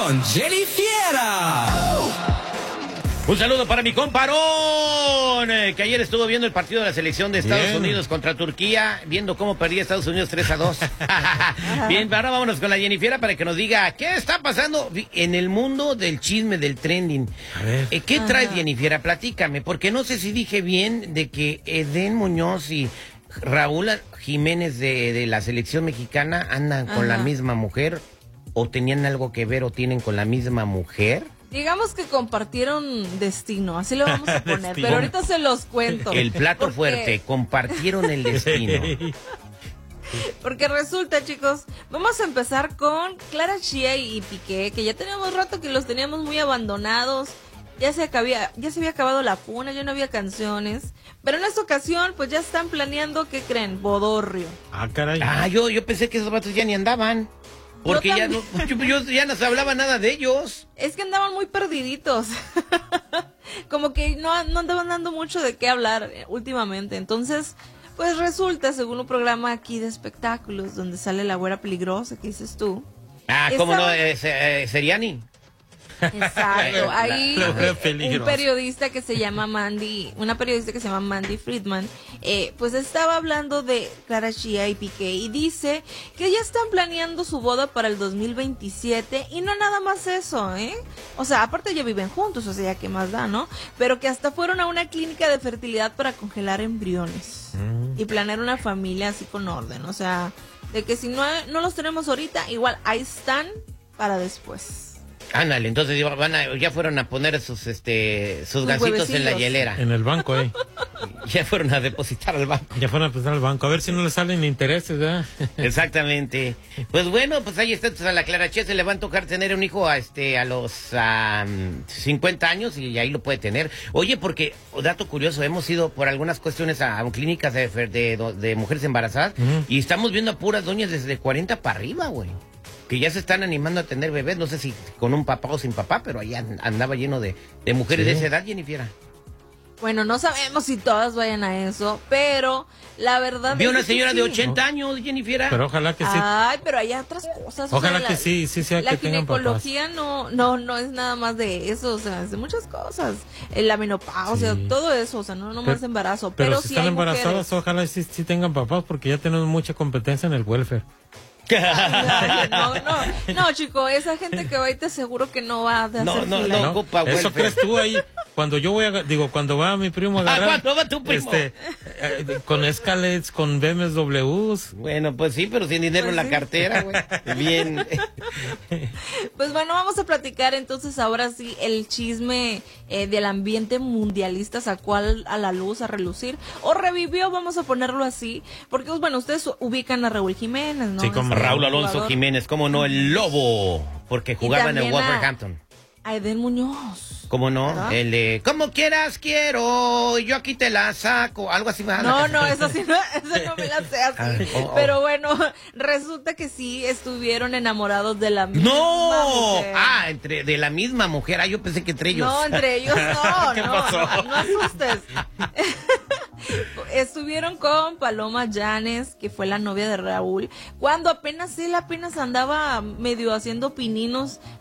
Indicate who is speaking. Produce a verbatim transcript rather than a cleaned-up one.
Speaker 1: con Jenny Fiera.
Speaker 2: Un saludo para mi comparón, eh, que ayer estuvo viendo el partido de la selección de Estados
Speaker 3: Bien.
Speaker 2: Unidos contra Turquía, viendo cómo perdía Estados Unidos tres a dos. Bien, ahora vámonos con la Jennifiera para que nos diga qué está pasando en el mundo del chisme, del trending.
Speaker 3: A ver.
Speaker 2: Eh, ¿Qué trae Jennifiera? Platícame, porque no sé si dije bien de que Edén Muñoz y Raúl Jiménez de, de la selección mexicana andan con
Speaker 4: Ajá.
Speaker 2: la misma mujer, o tenían algo que ver o tienen con la misma mujer.
Speaker 4: Digamos que compartieron destino, así lo vamos a poner,
Speaker 3: Destino.
Speaker 4: pero ahorita se los cuento.
Speaker 2: El plato
Speaker 4: Porque-
Speaker 2: fuerte, compartieron el destino.
Speaker 4: Porque resulta, chicos, vamos a empezar con Clara Chía y Piqué, que ya teníamos rato que los teníamos muy abandonados. Ya se, acabía, ya se había acabado la funa, ya no había canciones. Pero en esta ocasión, pues ya están planeando, ¿qué creen? Bodorrio.
Speaker 3: Ah, caray.
Speaker 2: Ah, yo, yo pensé que esos vatos ya ni andaban. Porque
Speaker 4: Yo
Speaker 2: ya no,
Speaker 4: también.
Speaker 2: yo, yo ya no se hablaba nada de ellos.
Speaker 4: Es que andaban muy perdiditos. Como que no, no andaban dando mucho de qué hablar eh, últimamente. Entonces, pues resulta, según un programa aquí de espectáculos, donde sale la güera peligrosa, que dices tú.
Speaker 2: Ah, ¿cómo
Speaker 4: Estaba-
Speaker 2: no? Eh, se- eh, Seriani.
Speaker 4: Exacto, ahí
Speaker 3: La- la güera
Speaker 4: eh, un
Speaker 3: peligrosa.
Speaker 4: periodista que se llama Mandy, una periodista que se llama Mandy Friedman, eh, pues estaba hablando de Clara Chía y Piqué y dice que ya están planeando su boda para el dos mil veintisiete y no nada más eso, ¿eh? O sea, aparte ya viven juntos, o sea, ya qué más da, ¿no? Pero que hasta fueron a una clínica de fertilidad para congelar embriones y planear una familia así con orden, o sea, de que si no, no los tenemos ahorita, igual ahí están para después.
Speaker 2: Ándale, entonces ya van a- ya fueron a poner sus este sus
Speaker 4: Sus
Speaker 2: gancitos en la
Speaker 4: huevecillos.
Speaker 2: hielera.
Speaker 3: En el banco, eh.
Speaker 2: Ya fueron a depositar al banco.
Speaker 3: Ya fueron a empezar al banco. A ver si no le salen intereses, ¿verdad?
Speaker 2: Exactamente. Pues bueno, pues ahí está, entonces a la Clara Chía se le va a tocar tener un hijo a este a los am, cincuenta años y ahí lo puede tener. Oye, porque, dato curioso, hemos ido por algunas cuestiones a, a clínicas de, fer- de, de mujeres embarazadas
Speaker 3: Ujú.
Speaker 2: y estamos viendo a puras doñas desde cuarenta para arriba, güey. Que ya se están animando a tener bebés, no sé si con un papá o sin papá, pero ahí an- andaba lleno de, de mujeres
Speaker 3: Sí.
Speaker 2: de esa edad, Jennifer.
Speaker 4: Bueno, no sabemos si todas vayan a eso, pero la verdad
Speaker 2: Vi
Speaker 4: es
Speaker 2: una
Speaker 4: que
Speaker 2: señora
Speaker 4: sí.
Speaker 2: de ochenta años, Jennifer.
Speaker 3: Pero ojalá que sí.
Speaker 4: Ay, pero hay otras cosas. o
Speaker 3: Ojalá
Speaker 4: sea,
Speaker 3: que
Speaker 4: la-
Speaker 3: sí, sí sea
Speaker 4: La
Speaker 3: que tengan papás.
Speaker 4: ginecología no, no, no es nada más de eso, o sea, es de muchas cosas. Eh, La menopausia,
Speaker 3: Sí.
Speaker 4: todo eso, o sea, no nomás
Speaker 3: Pero-
Speaker 4: embarazo,
Speaker 3: Pero,
Speaker 4: pero,
Speaker 3: si
Speaker 4: sí
Speaker 3: están
Speaker 4: hay
Speaker 3: embarazadas,
Speaker 4: mujeres.
Speaker 3: ojalá sí, sí tengan papás, porque ya tenemos mucha competencia en el welfare.
Speaker 4: Ay, no, no, no, chico, esa gente que va y te aseguro que no va a hacer
Speaker 2: No, no,
Speaker 4: fila.
Speaker 2: no. ocupa
Speaker 3: Eso
Speaker 2: welfare.
Speaker 3: crees tú ahí. Cuando yo voy a, digo, cuando va mi primo a
Speaker 2: Ah,
Speaker 3: agarrar.
Speaker 2: ¿cuándo va tu primo?
Speaker 3: Este, eh, con Escalades, con B M Ws.
Speaker 2: Bueno, pues sí, pero sin dinero
Speaker 4: Pues
Speaker 2: en la
Speaker 4: sí.
Speaker 2: cartera, güey. Bien.
Speaker 4: Pues bueno, vamos a platicar entonces ahora sí el chisme eh, del ambiente mundialista sacó al- a la luz, a relucir, o revivió, vamos a ponerlo así, porque pues, bueno, ustedes ubican a Raúl Jiménez, ¿no?
Speaker 3: Sí, como
Speaker 4: Este
Speaker 2: Raúl Alonso
Speaker 4: jugador.
Speaker 2: Jiménez, cómo no, el lobo, porque jugaba en el
Speaker 4: también a-
Speaker 2: Wolverhampton.
Speaker 4: A Eden Muñoz.
Speaker 2: ¿Cómo no?
Speaker 4: ¿Verdad?
Speaker 2: El de, como quieras quiero, yo aquí te la saco, algo así. ¿verdad?
Speaker 4: No, no, eso sí, no, eso no me la sé así.
Speaker 2: Ah, oh, oh.
Speaker 4: Pero bueno, resulta que sí estuvieron enamorados de la misma
Speaker 2: ¡No!
Speaker 4: mujer.
Speaker 2: Ah, entre, de la misma mujer. Ah, yo pensé que entre ellos.
Speaker 4: No, entre ellos no,
Speaker 2: ¿Qué
Speaker 4: no,
Speaker 2: pasó?
Speaker 4: no, no asustes. Estuvieron con Paloma Llanes, que fue la novia de Raúl, cuando apenas él apenas andaba medio haciendo pininos